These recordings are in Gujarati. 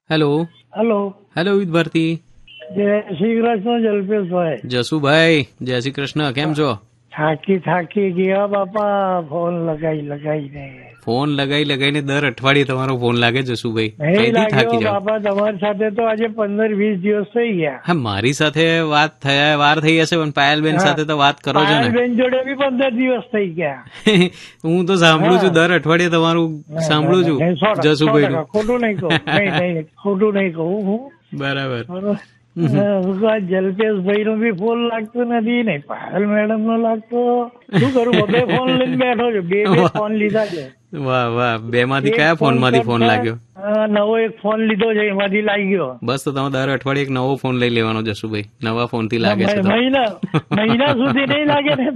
Hello hello, hello વિદ Bharati. જય શ્રી કૃષ્ણ જલ્પેશભાઈ. જસુભાઈ જય શ્રી કૃષ્ણ, કેમ છો? થાકી ગયા બાપા, ફોન લગાઈને ફોન લગાઈને દર અઠવાડિયે તમારો ફોન લાગે જસુભાઈ, નહીં કઈથી થાકી લાગ્યો જાવ? બાપા. તમારી સાથે તો આજે 15-20 દિવસ થઈ ગયા. હા, મારી સાથે વાત થયા વાર થઈ હશે, પણ પાયલબેન સાથે તો વાત કરો છો ને. બેન જોડે બી 15 દિવસ થઈ ગયા. હું તો સાંભળું છું, દર અઠવાડિયે તમારું સાંભળું છું જસુભાઈ નું. ખોટું નહીં કહું, નહીં ખોટું નહીં કહું હું. બરાબર. જલ્પેશભાઈ નો બી ફોન લાગતો નથી, નહીં પાયલ મેડમ નો લાગતો. શું કરું, બધે ફોન લઈને બેઠો છું. બે ફોન લીધા છે. વાહ વાહ, બે માંથી કયા ફોન માંથી ફોન લાગ્યો? નવો એક ફોન લીધો છે, એમાંથી લાગ્યો. બસ તો તમે દર અઠવાડિયે એક નવો ફોન લઈ લેવાનો જસુભાઈ, નવા ફોન થી લાગે છે. મહિના સુધી નહીં લાગે ને,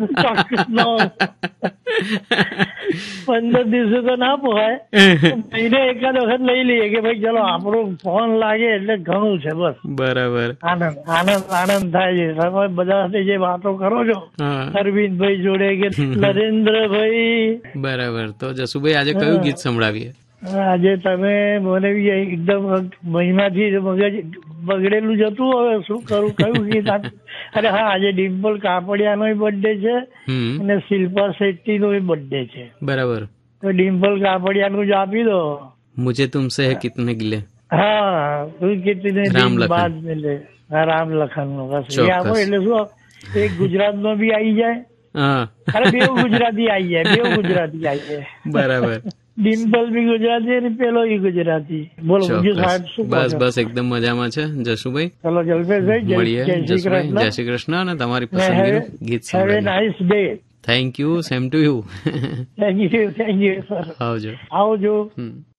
15 દિવસે તો ના પોહાય. મહિને એકાદ વખત લઈ લઈએ કે ભાઈ ચલો આપણો ફોન લાગે એટલે ઘણું છે. બસ બરાબર. આનંદ થાય છે. તમે બધા સાથે જે વાતો કરો છો અરવિંદભાઈ જોડે કે નરેન્દ્રભાઈ. બરાબર. તો જસુભાઈ આજે કયું ગીત સંભળાવીએ? આજે તમે મને એકદમ મહિનાથી મગજ બગડેલું જતું, હવે શું કરું, કયું ગીત? અરે હા, આજે ડિમ્પલ કાપડિયાનો બર્થડે છે અને શિલ્પા શેટ્ટી નો બર્થડે છે. બરાબર. તો ડિમ્પલ કાપડિયાનું જ આપી દો. મુझे तुमसे है कितने गिले. હા, તું કિતને દિન બાદ મિલે. રામ લખન નો બસ એ આપો એટલે શું, એક ગુજરાત નો બી આવી જાય. અરે બે ગુજરાતી આવી જાય. બરાબર. ડિમ્પલ બી ગુજરાતી અને પેલો બી ગુજરાતી. બોલો બીજું સાહેબ શું? બસ એકદમ મજામાં છે જસુભાઈ. ચલો જલ્પેશભાઈ, મળીએ. જય શ્રી કૃષ્ણ. અને તમારી પસંદગીનું ગીત have a nice day. Thank you, same to you. Thank you sir. આવજો. આવજો.